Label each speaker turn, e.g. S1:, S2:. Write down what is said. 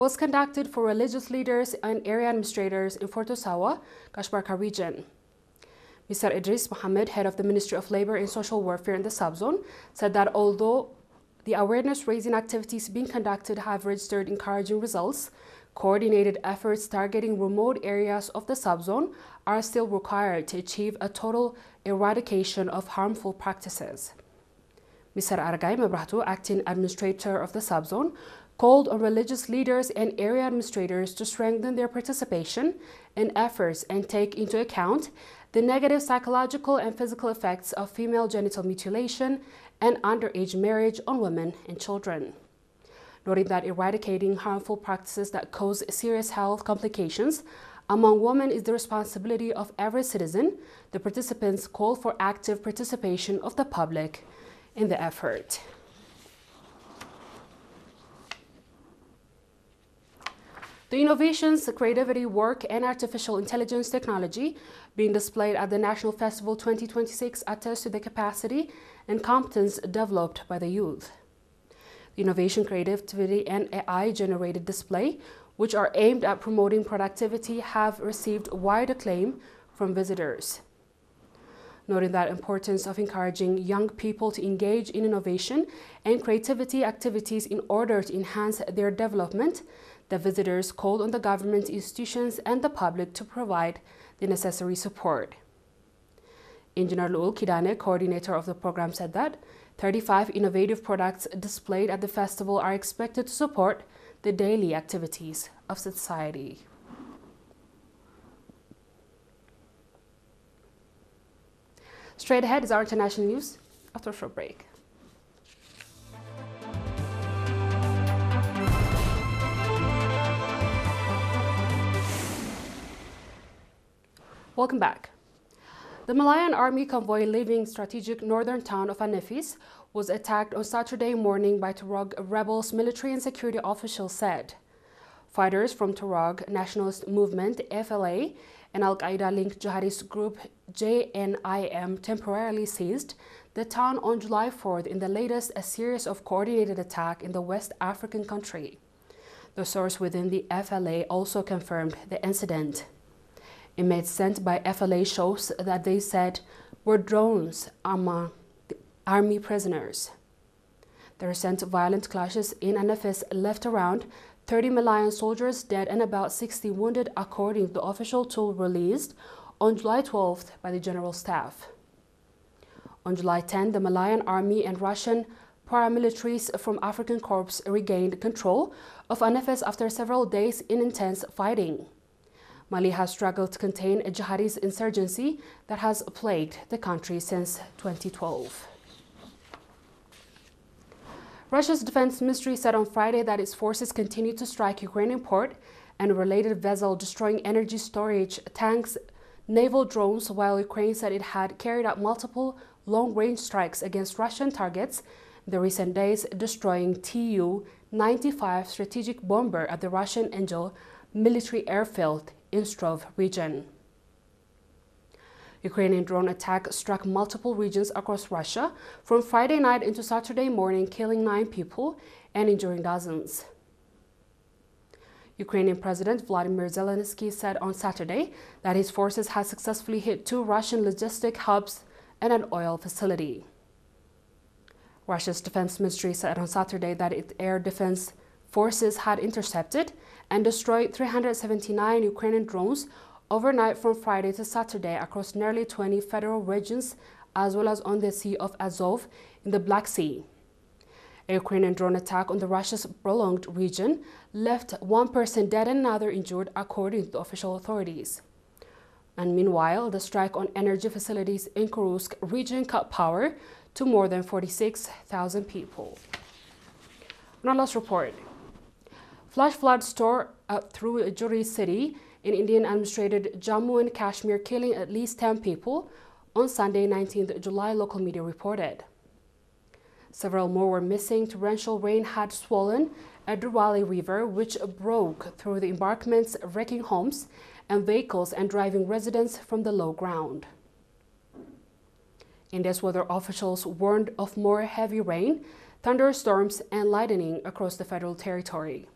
S1: was conducted for religious leaders and area administrators in Fort Osawa, Kashbarka region. Mr. Idris Mohammed, head of the Ministry of Labor and Social Welfare in the subzone, said that although the awareness-raising activities being conducted have registered encouraging results, coordinated efforts targeting remote areas of the subzone are still required to achieve a total eradication of harmful practices. Mr. Argai Mebrahtu, acting administrator of the subzone, called on religious leaders and area administrators to strengthen their participation in efforts and take into account the negative psychological and physical effects of female genital mutilation and underage marriage on women and children. Noting that eradicating harmful practices that cause serious health complications among women is the responsibility of every citizen, the participants call for active participation of the public in the effort. The innovations, creativity, work, and artificial intelligence technology being displayed at the National Festival 2026 attest to the capacity and competence developed by the youth. The innovation, creativity, and AI-generated display, which are aimed at promoting productivity, have received wide acclaim from visitors. Noting the importance of encouraging young people to engage in innovation and creativity activities in order to enhance their development, the visitors called on the government institutions and the public to provide the necessary support. Engineer Luul Kidane, coordinator of the program, said that 35 innovative products displayed at the festival are expected to support the daily activities of society. Straight ahead is our international news after a short break. Welcome back. The Malayan Army convoy leaving strategic northern town of Anefis was attacked on Saturday morning by Tuareg rebels, military and security officials said. Fighters from Tuareg Nationalist Movement, FLA, and Al-Qaeda-linked jihadist group JNIM temporarily seized the town on July 4th in the latest a series of coordinated attacks in the West African country. The source within the FLA also confirmed the incident. Images sent by FLA shows that they said were drones among the army prisoners. The recent violent clashes in Anefis left around 30 Malayan soldiers dead and about 60 wounded, according to the official tool released on July 12th by the General Staff. On July 10, the Malayan Army and Russian paramilitaries from African Corps regained control of Anefis after several days in intense fighting. Mali has struggled to contain a jihadist insurgency that has plagued the country since 2012. Russia's defense ministry said on Friday that its forces continue to strike Ukrainian port and related vessel, destroying energy storage, tanks, naval drones, while Ukraine said it had carried out multiple long-range strikes against Russian targets in the recent days, destroying Tu-95 strategic bomber at the Russian Angel military airfield in Strov region. Ukrainian drone attack struck multiple regions across Russia from Friday night into Saturday morning, killing 9 people and injuring dozens. Ukrainian President Vladimir Zelensky said on Saturday that his forces had successfully hit 2 Russian logistic hubs and an oil facility. Russia's defense ministry said on Saturday that its air defense forces had intercepted and destroyed 379 Ukrainian drones overnight from Friday to Saturday across nearly 20 federal regions, as well as on the Sea of Azov in the Black Sea. A Ukrainian drone attack on the Russia's prolonged region left 1 person dead and another injured, according to official authorities. And meanwhile, the strike on energy facilities in Kursk region cut power to more than 46,000 people. On our last report, flash floods tore through Juri city in Indian-administrated Jammu and Kashmir, killing at least 10 people on Sunday, 19th July, local media reported. Several more were missing. Torrential rain had swollen a Durwali River, which broke through the embankments, wrecking homes and vehicles and driving residents from the low ground. India's weather officials warned of more heavy rain, thunderstorms, and lightning across the federal territory.